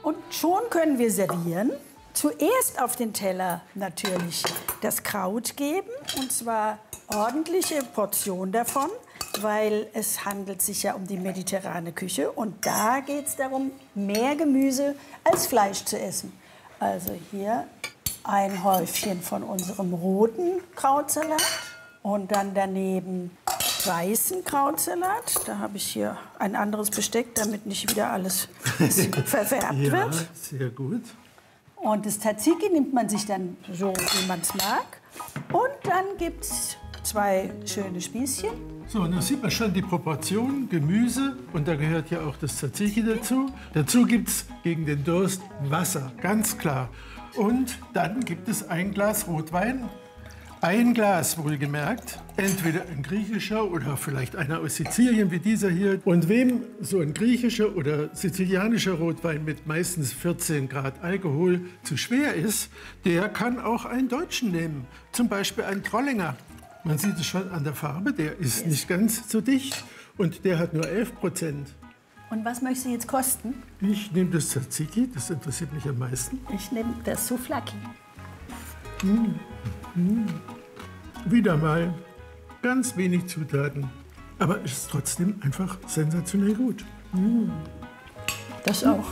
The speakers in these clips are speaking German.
Und schon können wir servieren. Zuerst auf den Teller natürlich das Kraut geben, und zwar ordentliche Portion davon, weil es handelt sich ja um die mediterrane Küche und da geht es darum, mehr Gemüse als Fleisch zu essen. Also hier ein Häufchen von unserem roten Krautsalat und dann daneben weißen Krautsalat. Da habe ich hier ein anderes Besteck, damit nicht wieder alles verfärbt wird. Ja, sehr gut. Und das Tzatziki nimmt man sich dann so, wie man es mag. Und dann gibt es 2 schöne Spießchen. So, und da sieht man schon die Proportion, Gemüse, und da gehört ja auch das Tzatziki dazu. Dazu gibt es gegen den Durst Wasser, ganz klar. Und dann gibt es ein Glas Rotwein. Ein Glas, wohlgemerkt, entweder ein griechischer oder vielleicht einer aus Sizilien wie dieser hier. Und wem so ein griechischer oder sizilianischer Rotwein mit meistens 14 Grad Alkohol zu schwer ist, der kann auch einen deutschen nehmen, zum Beispiel einen Trollinger. Man sieht es schon an der Farbe, der ist nicht ganz so dicht und der hat nur 11%. Und was möchtest du jetzt kosten? Ich nehme das Tzatziki, das interessiert mich am meisten. Ich nehme das Souvlaki. Wieder mal ganz wenig Zutaten, aber es ist trotzdem einfach sensationell gut. Das auch.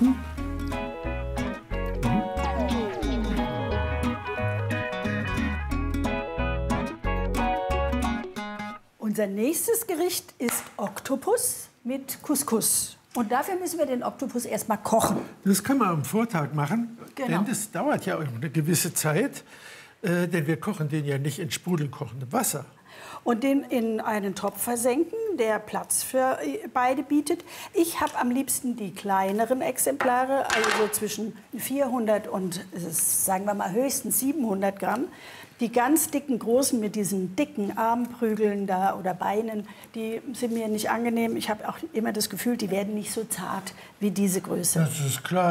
Unser nächstes Gericht ist Oktopus mit Couscous. Und dafür müssen wir den Oktopus erstmal kochen. Das kann man am Vortag machen, Genau. denn das dauert ja auch eine gewisse Zeit. Denn wir kochen den ja nicht in sprudelnd kochendem Wasser. Und den in einen Topf versenken, der Platz für beide bietet. Ich habe am liebsten die kleineren Exemplare, also zwischen 400 und, sagen wir mal, höchstens 700 Gramm. Die ganz dicken, großen mit diesen dicken Armprügeln da oder Beinen, die sind mir nicht angenehm. Ich habe auch immer das Gefühl, die werden nicht so zart wie diese Größe. Das ist klar,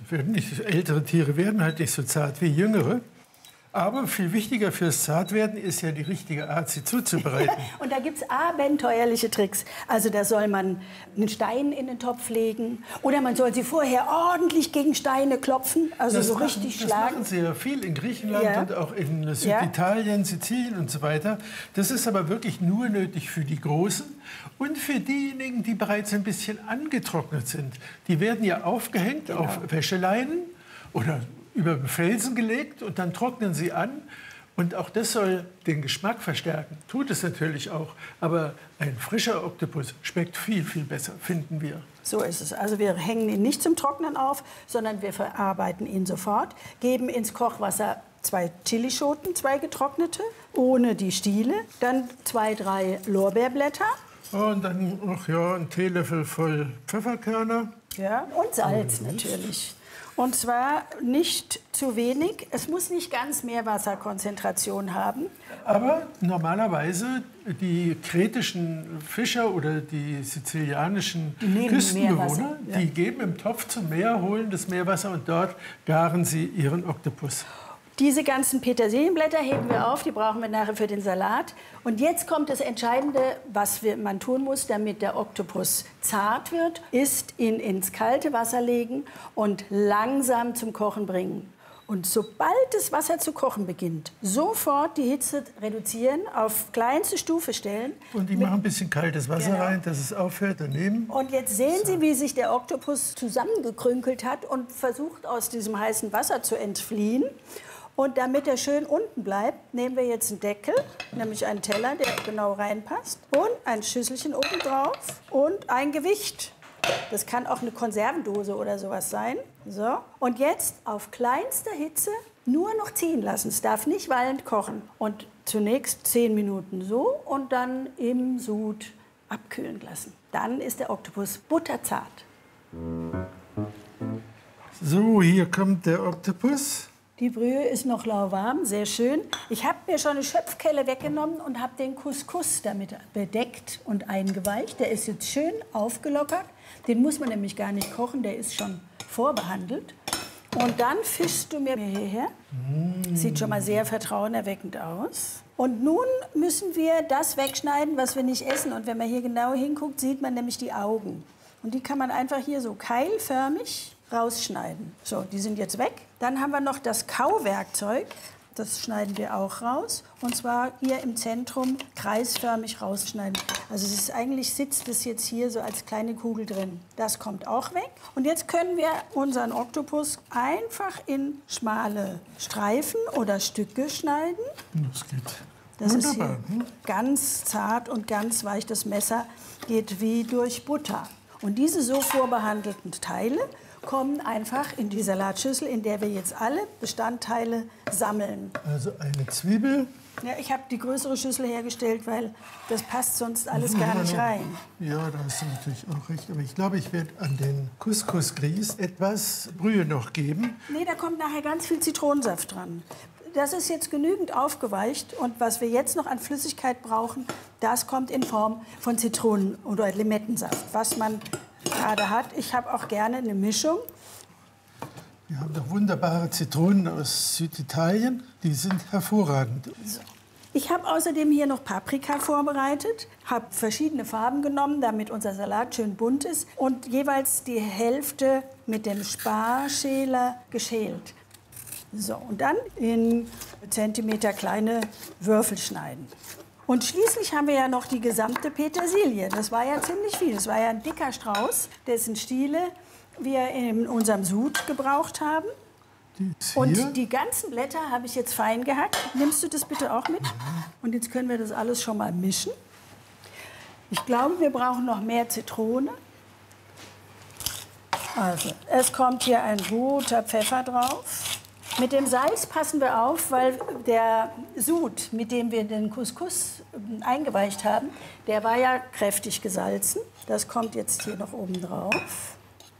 ältere Tiere werden halt nicht so zart wie jüngere. Aber viel wichtiger fürs Zartwerden ist ja die richtige Art, sie zuzubereiten. Und da gibt es abenteuerliche Tricks. Also da soll man einen Stein in den Topf legen oder man soll sie vorher ordentlich gegen Steine klopfen, also so richtig schlagen. Das machen sie ja viel in Griechenland und auch in Süditalien, Sizilien und so weiter. Das ist aber wirklich nur nötig für die Großen und für diejenigen, die bereits ein bisschen angetrocknet sind. Die werden ja aufgehängt auf Wäscheleinen oder über den Felsen gelegt und dann trocknen sie an. Und auch das soll den Geschmack verstärken. Tut es natürlich auch. Aber ein frischer Oktopus schmeckt viel, viel besser, finden wir. So ist es. Also wir hängen ihn nicht zum Trocknen auf, sondern wir verarbeiten ihn sofort, geben ins Kochwasser 2 Chilischoten, 2 getrocknete, ohne die Stiele, dann 2, 3 Lorbeerblätter. Und dann noch ein Teelöffel voll Pfefferkörner. Ja, und Salz natürlich. Und zwar nicht zu wenig. Es muss nicht ganz Meerwasserkonzentration haben. Aber normalerweise die kretischen Fischer oder die sizilianischen Küstenbewohner, die geben im Topf zum Meer, holen das Meerwasser und dort garen sie ihren Oktopus. Diese ganzen Petersilienblätter heben wir auf, die brauchen wir nachher für den Salat. Und jetzt kommt das Entscheidende, was man tun muss, damit der Oktopus zart wird, ist ihn ins kalte Wasser legen und langsam zum Kochen bringen. Und sobald das Wasser zu kochen beginnt, sofort die Hitze reduzieren, auf kleinste Stufe stellen. Und die machen ein bisschen kaltes Wasser rein, dass es aufhört daneben. Und jetzt sehen Sie, wie sich der Oktopus zusammengekrünkelt hat und versucht, aus diesem heißen Wasser zu entfliehen. Und damit er schön unten bleibt, nehmen wir jetzt einen Deckel, nämlich einen Teller, der genau reinpasst, und ein Schüsselchen oben drauf und ein Gewicht. Das kann auch eine Konservendose oder sowas sein. So. Und jetzt auf kleinster Hitze nur noch ziehen lassen. Es darf nicht wallend kochen. Und zunächst 10 Minuten so und dann im Sud abkühlen lassen. Dann ist der Oktopus butterzart. So, hier kommt der Oktopus. Die Brühe ist noch lauwarm, sehr schön. Ich habe mir schon eine Schöpfkelle weggenommen und habe den Couscous damit bedeckt und eingeweicht. Der ist jetzt schön aufgelockert. Den muss man nämlich gar nicht kochen, der ist schon vorbehandelt. Und dann fischst du mir hierher. Sieht schon mal sehr vertrauenerweckend aus. Und nun müssen wir das wegschneiden, was wir nicht essen. Und wenn man hier genau hinguckt, sieht man nämlich die Augen. Und die kann man einfach hier so keilförmig rausschneiden. So, die sind jetzt weg. Dann haben wir noch das Kauwerkzeug. Das schneiden wir auch raus. Und zwar hier im Zentrum kreisförmig rausschneiden. Also es ist eigentlich, sitzt es jetzt hier so als kleine Kugel drin. Das kommt auch weg. Und jetzt können wir unseren Oktopus einfach in schmale Streifen oder Stücke schneiden. Das geht. Das wunderbar. ist hier ganz zart und ganz weich. Das Messer geht wie durch Butter. Und diese so vorbehandelten Teile kommen einfach in die Salatschüssel, in der wir jetzt alle Bestandteile sammeln. Also eine Zwiebel. Ja, ich habe die größere Schüssel hergestellt, weil das passt sonst alles gar nicht rein. Ja, da hast du natürlich auch recht. Aber ich glaube, ich werde an den Couscous-Grieß etwas Brühe noch geben. Nee, da kommt nachher ganz viel Zitronensaft dran. Das ist jetzt genügend aufgeweicht. Und was wir jetzt noch an Flüssigkeit brauchen, das kommt in Form von Zitronen- oder Limettensaft, was man gerade hat. Ich habe auch gerne eine Mischung. Wir haben doch wunderbare Zitronen aus Süditalien. Die sind hervorragend. So. Ich habe außerdem hier noch Paprika vorbereitet, habe verschiedene Farben genommen, damit unser Salat schön bunt ist und jeweils die Hälfte mit dem Sparschäler geschält. So, und dann in Zentimeter kleine Würfel schneiden. Und schließlich haben wir ja noch die gesamte Petersilie. Das war ja ziemlich viel. Das war ja ein dicker Strauß, dessen Stiele wir in unserem Sud gebraucht haben. Und die ganzen Blätter habe ich jetzt fein gehackt. Nimmst du das bitte auch mit? Und jetzt können wir das alles schon mal mischen. Ich glaube, wir brauchen noch mehr Zitrone. Also, es kommt hier ein guter Pfeffer drauf. Mit dem Salz passen wir auf, weil der Sud, mit dem wir den Couscous eingeweicht haben, der war ja kräftig gesalzen. Das kommt jetzt hier noch oben drauf.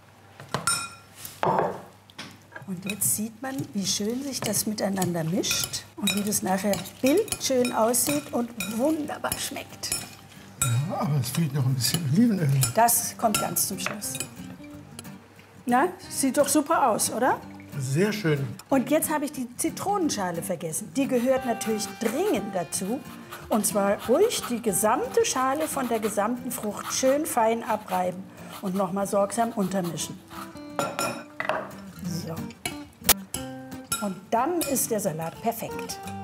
Und jetzt sieht man, wie schön sich das miteinander mischt und wie das nachher bildschön aussieht und wunderbar schmeckt. Ja, aber es fehlt noch ein bisschen Olivenöl. Das kommt ganz zum Schluss. Na, sieht doch super aus, oder? Sehr schön. Und jetzt habe ich die Zitronenschale vergessen. Die gehört natürlich dringend dazu. Und zwar ruhig die gesamte Schale von der gesamten Frucht schön fein abreiben und noch mal sorgsam untermischen. So. Und dann ist der Salat perfekt.